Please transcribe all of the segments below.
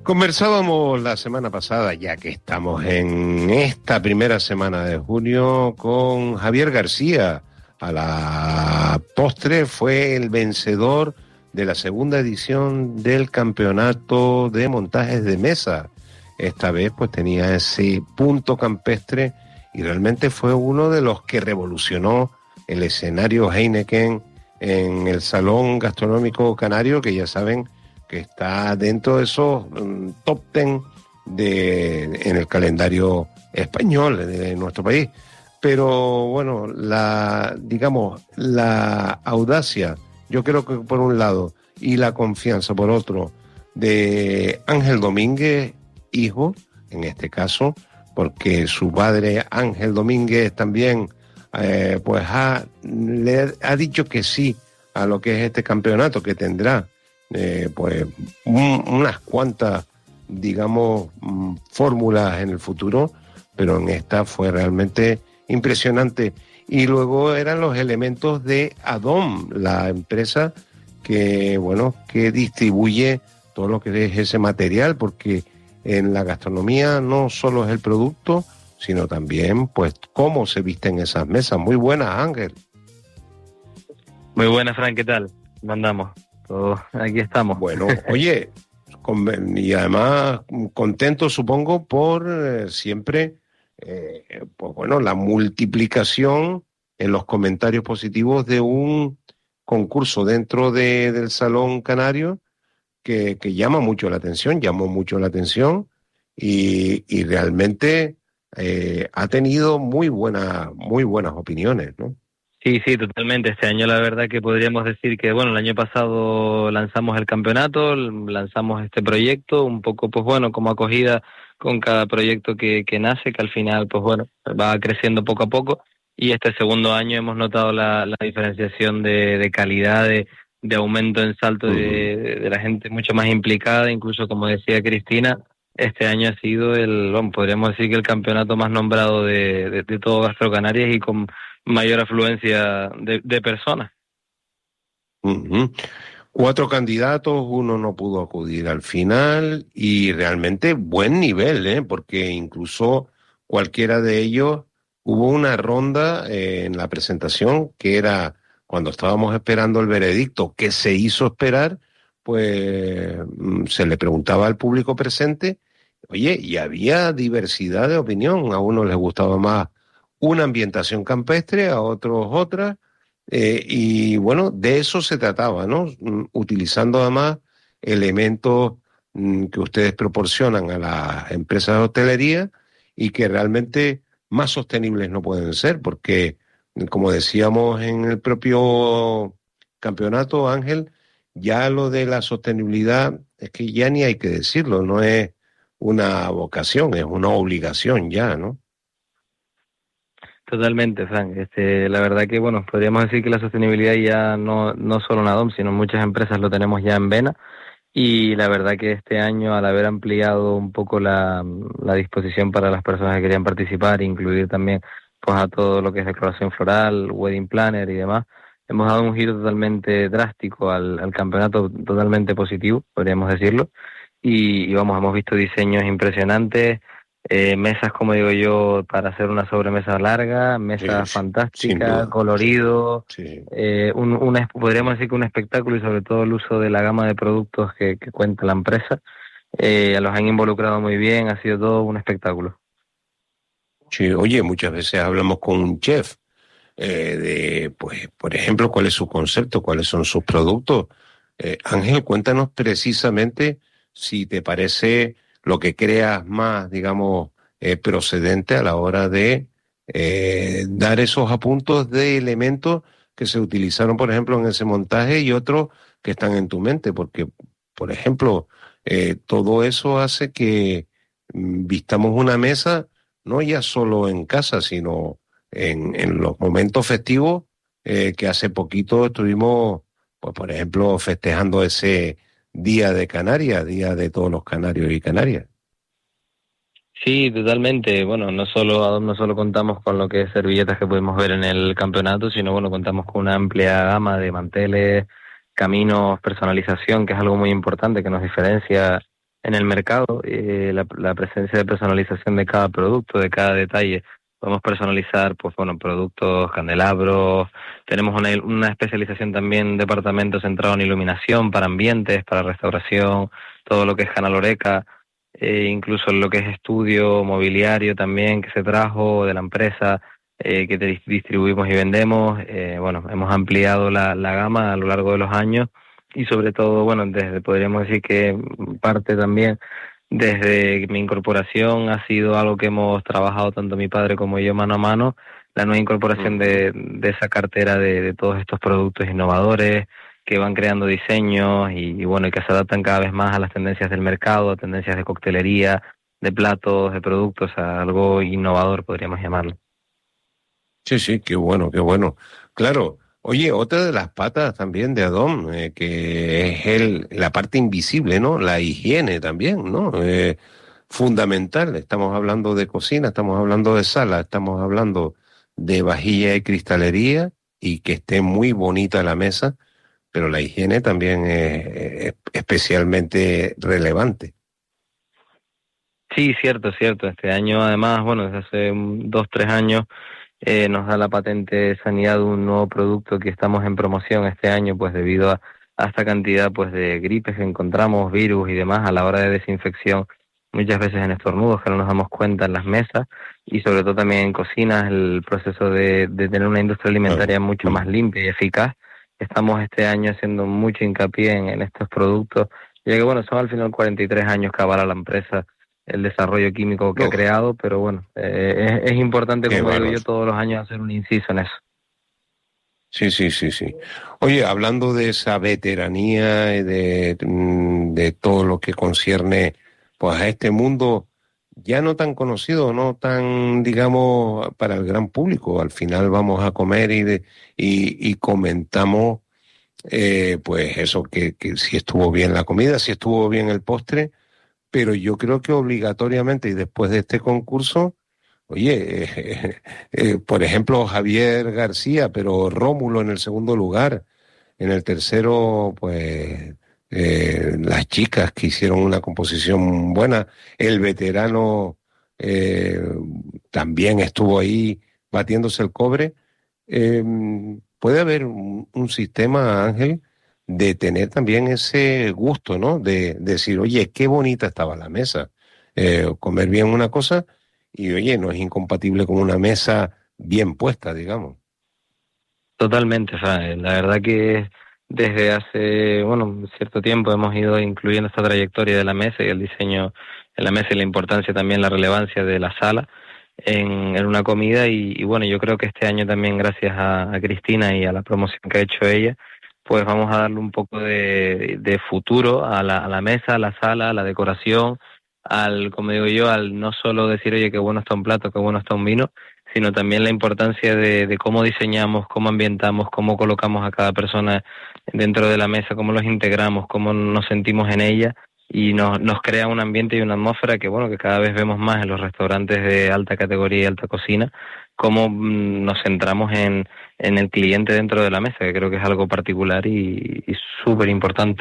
Conversábamos la semana pasada, ya que estamos en esta primera semana de junio, con Javier García. A la postre fue el vencedor de la segunda edición del campeonato de montajes de mesa. Esta vez pues tenía ese punto campestre y realmente fue uno de los que revolucionó el escenario Heineken en el Salón Gastronómico Canario, que ya saben que está dentro de esos top 10 en el calendario español de nuestro país. Pero bueno, la audacia, yo creo que por un lado, y la confianza por otro, de Ángel Domínguez, hijo, en este caso, porque su padre Ángel Domínguez también le ha dicho que sí a lo que es este campeonato, que tendrá unas cuantas, fórmulas en el futuro, pero en esta fue realmente impresionante. Y luego eran los elementos de Adom, la empresa que distribuye todo lo que es ese material, porque en la gastronomía no solo es el producto, sino también pues cómo se visten esas mesas. Muy buenas, Ángel. Muy buenas, Fran, ¿qué tal? Mandamos. Aquí estamos. Bueno, oye, y además contento, supongo, por siempre la multiplicación en los comentarios positivos de un concurso dentro del Salón Canario que llamó mucho la atención y realmente ha tenido muy buenas opiniones, ¿no? Sí, totalmente. Este año la verdad que podríamos decir que, el año pasado lanzamos el campeonato, lanzamos este proyecto, un poco, como acogida con cada proyecto que nace, que al final, va creciendo poco a poco. Y este segundo año hemos notado la diferenciación de calidad, de aumento en salto de la gente mucho más implicada. Incluso, como decía Cristina, este año ha sido podríamos decir que el campeonato más nombrado de todo Gastro Canarias y con mayor afluencia de personas. 4 candidatos, uno no pudo acudir al final y realmente buen nivel, porque incluso cualquiera de ellos hubo una ronda en la presentación que era cuando estábamos esperando el veredicto, que se hizo esperar, pues se le preguntaba al público presente, oye, y había diversidad de opinión, a unos les gustaba más una ambientación campestre, a otros otras, y de eso se trataba, ¿no? Utilizando además elementos que ustedes proporcionan a las empresas de hostelería y que realmente más sostenibles no pueden ser, porque, como decíamos en el propio campeonato, Ángel, ya lo de la sostenibilidad es que ya ni hay que decirlo, no es una vocación, es una obligación ya, ¿no? Totalmente, Frank. La verdad que, podríamos decir que la sostenibilidad ya no solo en Adom, sino en muchas empresas lo tenemos ya en vena. Y la verdad que este año, al haber ampliado un poco la disposición para las personas que querían participar, incluir también a todo lo que es decoración floral, wedding planner y demás, hemos dado un giro totalmente drástico al campeonato, totalmente positivo, podríamos decirlo. Y hemos visto diseños impresionantes, mesas, como digo yo, para hacer una sobremesa larga, mesas fantásticas, colorido, podríamos decir que un espectáculo y sobre todo el uso de la gama de productos que cuenta la empresa. Los han involucrado muy bien, ha sido todo un espectáculo. Sí, oye, muchas veces hablamos con un chef por ejemplo, cuál es su concepto, cuáles son sus productos. Ángel, cuéntanos precisamente si te parece lo que creas más, procedente a la hora de dar esos apuntos de elementos que se utilizaron, por ejemplo, en ese montaje y otros que están en tu mente, porque, por ejemplo, todo eso hace que vistamos una mesa no ya solo en casa, sino en los momentos festivos, que hace poquito estuvimos, pues por ejemplo, festejando ese Día de Canarias, Día de todos los canarios y canarias. Sí, totalmente. No solo contamos con lo que es servilletas que podemos ver en el campeonato, sino contamos con una amplia gama de manteles, caminos, personalización, que es algo muy importante que nos diferencia en el mercado, la presencia de personalización de cada producto, de cada detalle. Podemos personalizar, pues bueno, productos, candelabros. Tenemos una especialización también, departamento centrado en iluminación para ambientes, para restauración, todo lo que es canaloreca, incluso lo que es estudio, mobiliario también que se trajo de la empresa, que distribuimos y vendemos. Bueno, hemos ampliado la gama a lo largo de los años y sobre todo, bueno, podríamos decir que parte también desde mi incorporación ha sido algo que hemos trabajado tanto mi padre como yo mano a mano, la nueva incorporación de esa cartera de todos estos productos innovadores que van creando diseños y bueno, y que se adaptan cada vez más a las tendencias del mercado, a tendencias de coctelería, de platos, de productos, a algo innovador podríamos llamarlo. Sí, sí, qué bueno, qué bueno. Claro, oye, otra de las patas también de Adón, que es la parte invisible, ¿no? La higiene también, ¿no? Fundamental. Estamos hablando de cocina, estamos hablando de sala, estamos hablando de vajilla y cristalería y que esté muy bonita la mesa, pero la higiene también es especialmente relevante. Sí, cierto, cierto. Este año además, bueno, desde hace 2, 3 años nos da la patente de sanidad de un nuevo producto que estamos en promoción este año, pues debido a esta cantidad pues de gripes que encontramos, virus y demás a la hora de desinfección, muchas veces en estornudos que no nos damos cuenta en las mesas y sobre todo también en cocinas, el proceso de tener una industria alimentaria mucho más limpia y eficaz. Estamos este año haciendo mucho hincapié en estos productos, ya que bueno, son al final 43 años que avala la empresa el desarrollo químico que ha creado, pero bueno, es importante, Qué como digo yo, bárbaro. todos los años hacer un inciso en eso. Sí, sí, sí, sí. Oye, hablando de esa veteranía y de todo lo que concierne pues a este mundo ya no tan conocido, no tan, digamos, para el gran público. Al final vamos a comer y comentamos pues eso, que si estuvo bien la comida, si estuvo bien el postre, pero yo creo que obligatoriamente y después de este concurso, oye, por ejemplo, Javier García, pero Rómulo en el segundo lugar, en el tercero, pues las chicas que hicieron una composición buena, el veterano eh, también estuvo ahí batiéndose el cobre. Eh, Puede haber un sistema, Ángel, de tener también ese gusto, ¿no? De decir, oye, qué bonita estaba la mesa. Comer bien una cosa y, oye, no es incompatible con una mesa bien puesta, digamos. Totalmente, o sea, la verdad que desde hace, bueno, cierto tiempo hemos ido incluyendo esta trayectoria de la mesa y el diseño en la mesa y la importancia también, la relevancia de la sala en una comida y bueno, yo creo que este año también gracias a Cristina y a la promoción que ha hecho ella, pues vamos a darle un poco de futuro a la mesa, a la sala, a la decoración, al, como digo yo, al no solo decir, oye, qué bueno está un plato, qué bueno está un vino, sino también la importancia de cómo diseñamos, cómo ambientamos, cómo colocamos a cada persona dentro de la mesa, cómo los integramos, cómo nos sentimos en ella y nos crea un ambiente y una atmósfera que bueno, que cada vez vemos más en los restaurantes de alta categoría y alta cocina, cómo nos centramos en el cliente dentro de la mesa, que creo que es algo particular y súper importante.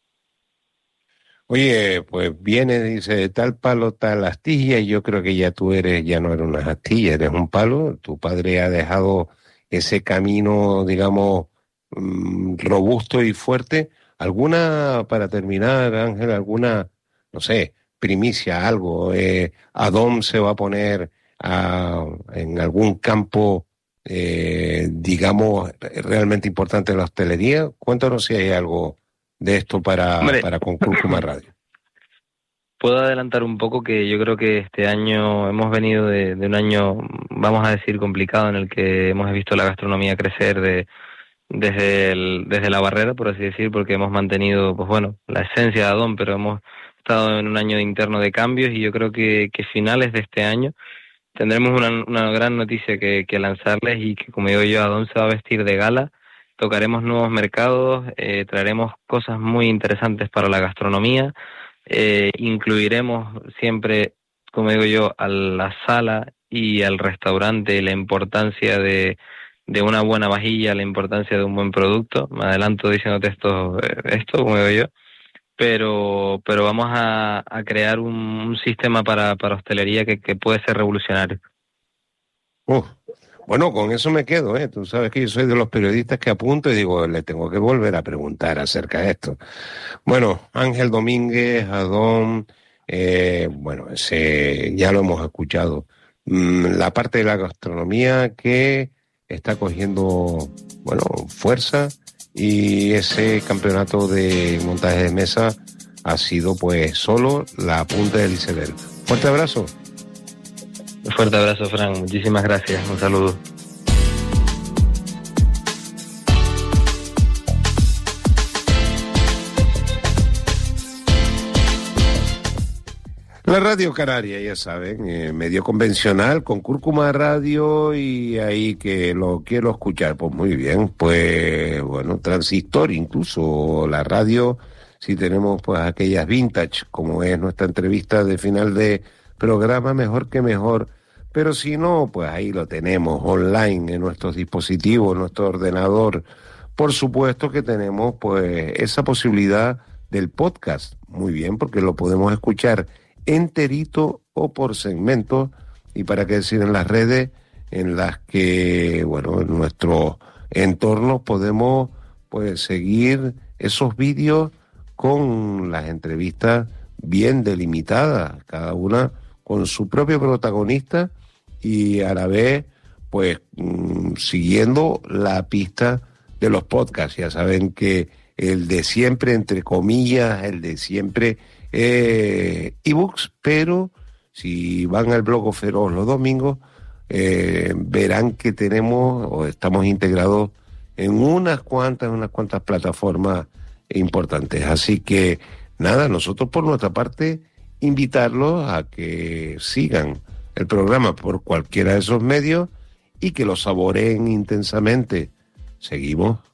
Oye, pues viene, dice, de tal palo, tal astilla, y yo creo que ya tú eres, ya no eres una astilla, eres un palo. Tu padre ha dejado ese camino, digamos, robusto y fuerte. ¿Alguna, para terminar, Ángel, alguna, no sé, primicia, algo? ¿Adom se va a poner en algún campo, digamos, realmente importante en la hostelería? Cuéntanos si hay algo de esto Hombre, para con Cúrcuma Radio. puedo adelantar un poco que yo creo que este año hemos venido de un año, vamos a decir, complicado en el que hemos visto la gastronomía crecer desde la barrera, por así decir, porque hemos mantenido, pues bueno, la esencia de Adón, pero hemos estado en un año interno de cambios y yo creo que finales de este año tendremos una gran noticia que lanzarles y que, como digo yo, Adón se va a vestir de gala, tocaremos nuevos mercados, traeremos cosas muy interesantes para la gastronomía, incluiremos siempre, como digo yo, a la sala y al restaurante la importancia de una buena vajilla, la importancia de un buen producto. Me adelanto diciéndote esto, como digo yo. pero vamos a crear un sistema para hostelería que puede ser revolucionario. Bueno, con eso me quedo, ¿eh? Tú sabes que yo soy de los periodistas que apunto y digo, le tengo que volver a preguntar acerca de esto. Bueno, Ángel Domínguez, Adón, bueno, ese ya lo hemos escuchado. La parte de la gastronomía que está cogiendo, bueno, fuerza, y ese campeonato de montaje de mesa ha sido pues solo la punta del iceberg. Fuerte abrazo. Un fuerte abrazo, Fran. Muchísimas gracias. Un saludo. La Radio Canaria, ya saben, medio convencional, con Cúrcuma Radio, y ahí que lo quiero escuchar, pues muy bien, pues bueno, Transistor, incluso la radio, si tenemos pues aquellas vintage, como es nuestra entrevista de final de programa, mejor que mejor, pero si no, pues ahí lo tenemos, online, en nuestros dispositivos, en nuestro ordenador. Por supuesto que tenemos pues esa posibilidad del podcast, muy bien, porque lo podemos escuchar enterito o por segmentos, y para qué decir en las redes en las que, bueno, en nuestro entorno podemos pues seguir esos vídeos con las entrevistas bien delimitadas, cada una con su propio protagonista, y a la vez pues siguiendo la pista de los podcasts. Ya saben que el de siempre, entre comillas, el de siempre ebooks, pero si van al Blog Feroz los domingos, verán que tenemos o estamos integrados en unas cuantas plataformas importantes. Así que nada, nosotros por nuestra parte invitarlos a que sigan el programa por cualquiera de esos medios y que lo saboreen intensamente. Seguimos.